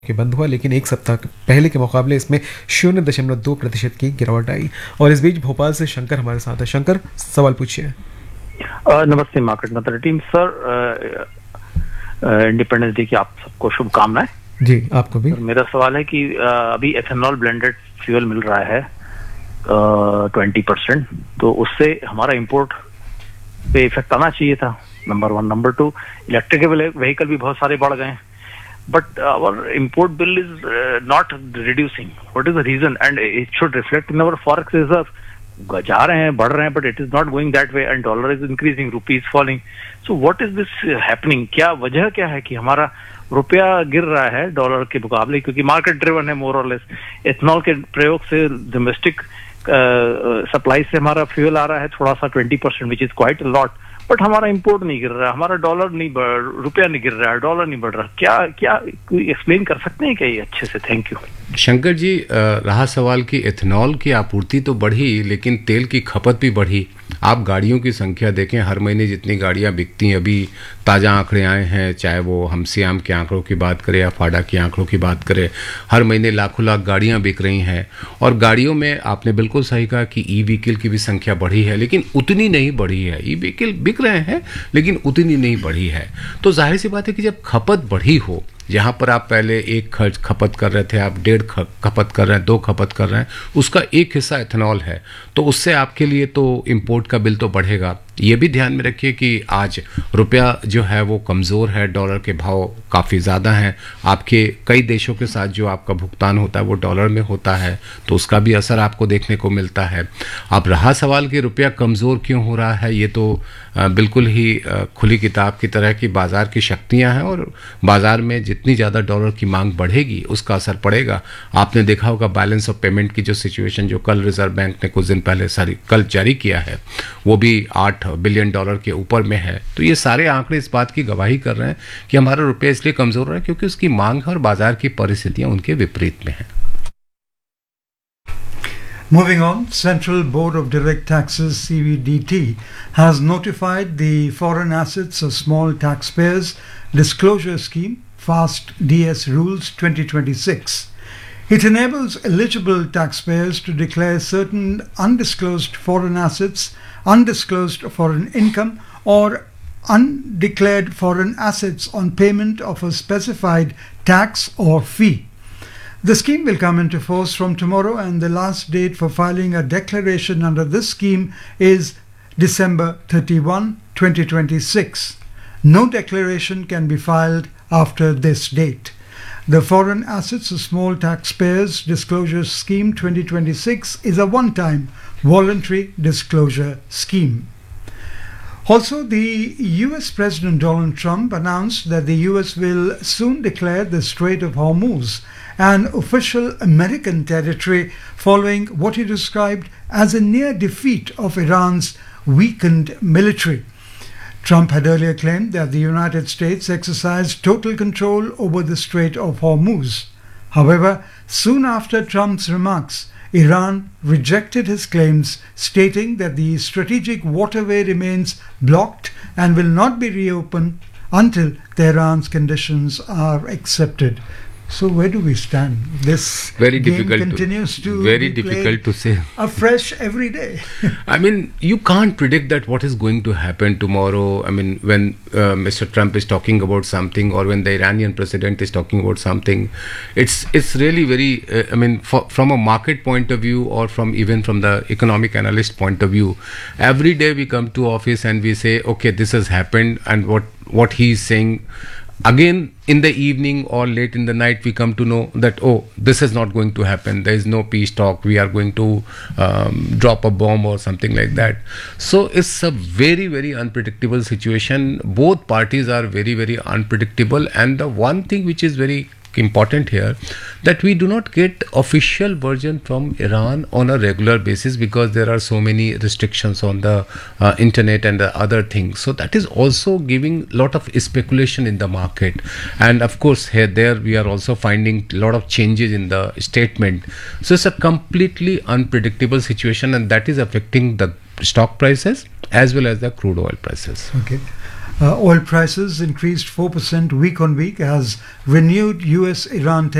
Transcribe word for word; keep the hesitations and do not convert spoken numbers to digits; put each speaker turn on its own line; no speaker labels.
के बंद हुआ, लेकिन एक सप्ताह पहले के मुकाबले इसमें शून्य दशमलव दो प्रतिशत की गिरावट आई। और इस बीच भोपाल से शंकर हमारे साथ है। शंकर, सवाल पूछिए।
नमस्ते मार्केट मंत्र टीम। सर, इंडिपेंडेंस डे की आप सबको शुभकामनाएं।
जी, आपको भी।
मेरा सवाल है कि आ, अभी एथेनॉल ब्लेंडेड फ्यूल मिल रहा है ट्वेंटी परसेंट, तो उससे हमारा इंपोर्ट पे इफेक्ट आना चाहिए था, number one. Number two, electric vehicle भी बहुत सारे बढ़ गए, but our import bill is uh, not reducing. What is the reason? And it should reflect in our forex reserve. जा रहे हैं, बढ़ रहे हैं, but it is not going that way, and dollar is increasing, rupee is falling. So what is this happening? क्या वजह क्या है कि हमारा रुपया गिर रहा है डॉलर के मुकाबले? क्योंकि मार्केट ड्रिवन है मोर और लेस। एथनॉल के प्रयोग से डोमेस्टिक सप्लाई से हमारा फ्यूल आ रहा है थोड़ा सा twenty percent, which is quite lot, but हमारा इंपोर्ट नहीं गिर रहा है, हमारा डॉलर नहीं बढ़, रुपया नहीं गिर रहा है, डॉलर नहीं बढ़ रहा। क्या क्या कोई एक्सप्लेन कर सकते हैं क्या ये अच्छे से? Thank you.
शंकर जी, रहा सवाल कि एथेनॉल की आपूर्ति तो बढ़ी, लेकिन तेल की खपत भी बढ़ी। आप गाड़ियों की संख्या देखें, हर महीने जितनी गाड़ियां बिकती हैं, अभी ताज़ा आंकड़े आए हैं, चाहे वो हमसियाम के आंकड़ों की बात करें या फाडा के आंकड़ों की बात करें, हर महीने लाखों लाख गाड़ियां बिक रही हैं। और गाड़ियों में आपने बिल्कुल सही कहा कि ई व्हीकल की भी संख्या बढ़ी है, लेकिन उतनी नहीं बढ़ी है। ई व्हीकल बिक रहे हैं लेकिन उतनी नहीं बढ़ी है। तो जाहिर सी बात है कि जब खपत बढ़ी हो, जहाँ पर आप पहले एक खर्च खपत कर रहे थे, आप डेढ़ खपत कर रहे हैं, दो खपत कर रहे हैं, उसका एक हिस्सा एथेनॉल है, तो उससे आपके लिए तो इंपोर्ट का बिल तो बढ़ेगा। ये भी ध्यान में रखिए कि आज रुपया जो है वो कमज़ोर है, डॉलर के भाव काफ़ी ज़्यादा हैं। आपके कई देशों के साथ जो आपका भुगतान होता है वो डॉलर में होता है, तो उसका भी असर आपको देखने को मिलता है। अब रहा सवाल कि रुपया कमज़ोर क्यों हो रहा है, ये तो बिल्कुल ही खुली किताब की तरह की बाज़ार की शक्तियाँ हैं, और बाज़ार में जितनी ज़्यादा डॉलर की मांग बढ़ेगी उसका असर पड़ेगा। आपने देखा होगा बैलेंस ऑफ पेमेंट की जो सिचुएशन जो कल रिजर्व बैंक ने कुछ दिन पहले सारी कल जारी किया है, वो भी आठ बिलियन डॉलर के ऊपर में है। तो ये सारे आंकड़े इस बात की गवाही कर रहे हैं कि हमारा रुपया इसलिए कमज़ोर रहा है क्योंकि उसकी मांग है और बाज़ार की परिस्थितियाँ उनके विपरीत में हैं।
Moving on, Central Board of Direct Taxes C B D T has notified the Foreign Assets of Small Taxpayers Disclosure Scheme Fast D S Rules twenty twenty-six. It enables eligible taxpayers to declare certain undisclosed foreign assets, undisclosed foreign income, or undeclared foreign assets on payment of a specified tax or fee. The scheme will come into force from tomorrow, and the last date for filing a declaration under this scheme is December thirty-first, twenty twenty-six. No declaration can be filed after this date. The Foreign Assets of Small Taxpayers Disclosure Scheme twenty twenty-six is a one-time voluntary disclosure scheme. Also, the U S President Donald Trump announced that the U S will soon declare the Strait of Hormuz an official American territory following what he described as a near defeat of Iran's weakened military. Trump had earlier claimed that the United States exercised total control over the Strait of Hormuz. However, soon after Trump's remarks, Iran rejected his claims, stating that the strategic waterway remains blocked and will not be reopened until Tehran's conditions are accepted. So where do we stand? This
very
game
difficult
continues to,
to very difficult to say
afresh every day.
I mean, you can't predict that what is going to happen tomorrow. I mean, when uh, Mister Trump is talking about something, or when the Iranian president is talking about something, it's it's really very. Uh, I mean, for, from a market point of view, or from even from the economic analyst point of view, every day we come to office and we say, okay, this has happened, and what what he is saying. Again, in the evening or late in the night, we come to know that, oh, this is not going to happen. There is no peace talk. We are going to um, drop a bomb or something like that. So it's a very, very unpredictable situation. Both parties are very, very unpredictable. And the one thing which is very important here, that we do not get official version from Iran on a regular basis, because there are so many restrictions on the uh, internet and the other things. So that is also giving a lot of speculation in the market. And of course, here there we are also finding a lot of changes in the statement. So it's a completely unpredictable situation, and that is affecting the stock prices as well as the crude oil prices.
Okay. Uh, oil prices increased four percent week on week as renewed U S Iran